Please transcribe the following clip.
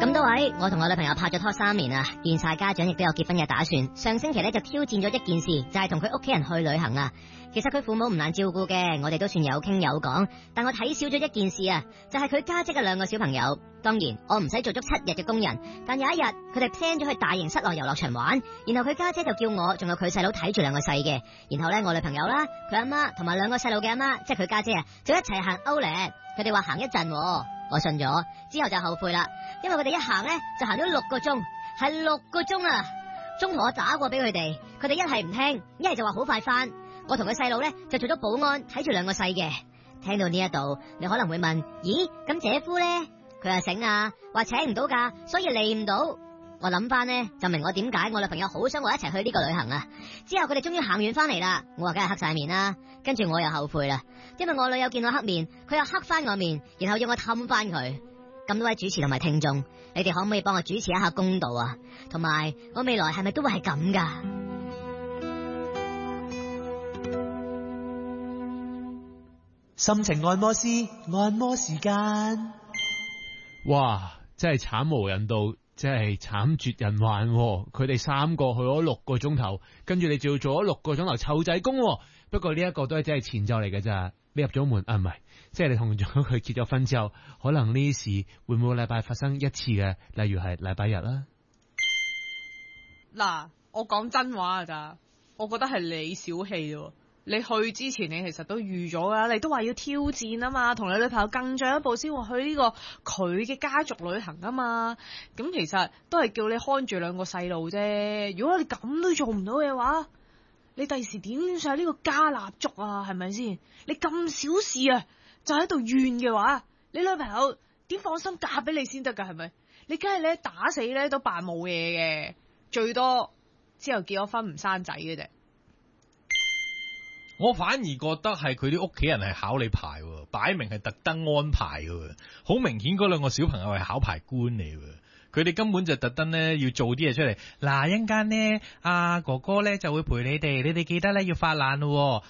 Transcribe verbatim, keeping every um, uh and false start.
咁多位，我同我女朋友拍咗拖三年啦，見晒家長亦都有結婚嘅打算。上星期咧就挑戰咗一件事，就係同佢屋企人去旅行啊。其實佢父母唔難照顧嘅，我哋都算有傾有講。但我睇少咗一件事啊，就係佢家姐嘅兩個小朋友。當然我唔使做足七日嘅工人，但有一日佢哋 plan 咗去大型室內遊樂場玩，然後佢家姐就叫我仲有佢細佬睇住兩個細嘅，然後咧我女朋友啦、佢阿媽同埋兩個細路嘅阿媽，即係佢家姐啊，就一齊行歐力。佢哋話行一陣，我信咗，之後就後悔啦，因為佢哋一行咧就行咗六個鐘，係六個鐘啊！中途我打過俾佢哋，佢哋一係唔聽，一係就話好快翻。我同佢細佬咧就做咗保安，睇住兩個細嘅。聽到呢一度，你可能會問：咦，咁姐夫咧？佢話醒啊，話請唔到假，所以嚟唔到。我諗翻呢，就明我點解我女朋友好想我一齊去呢個旅行啊。之後佢哋終於行完翻嚟啦，我話梗係黑晒面啦，跟住我又後悔啦，因為我女友見我黑面，佢又黑翻我面，然後要我氹翻佢。咁多位主持同埋聽眾，你哋可唔可以幫我主持一下公道啊？同埋我未來係咪都會係咁噶？ 心情按摩師，按摩時間。 哇，真係慘無人道，真係慘絕人寰喎。佢哋三個去咗六個鐘頭，跟住你就要做咗六個鐘頭湊仔工喎。不過呢一個都係真係前奏嚟嘅咋。你入咗門啊，唔係，即係你同咗佢結咗婚之後，可能呢啲事會每個禮拜發生一次嘅，例如係禮拜日啦。 嗱，我講真話咋，我覺得係你小氣喎。你去之前你其實都預咗噶，你都話要挑戰啊嘛，同你女朋友更進一步先會去呢個佢嘅家族旅行啊嘛。咁其實都係叫你看住兩個細路啫。如果你咁都做唔到嘅話，你第時點上呢個家蠟燭啊？係咪先？你咁小事啊，就喺度怨嘅話，你女朋友點放心嫁俾你先得噶？係咪？你梗係咧打死咧都扮冇嘢嘅，最多之後結咗婚唔生仔嘅啫。 我反而覺得係佢啲屋企人係考你牌，擺明係特登安排嘅，好明顯嗰兩個小朋友係考牌官嚟，佢哋根本就特登咧要做啲嘢出嚟。嗱，一陣間咧，阿哥哥咧就會陪你哋，你哋記得咧要發爛咯。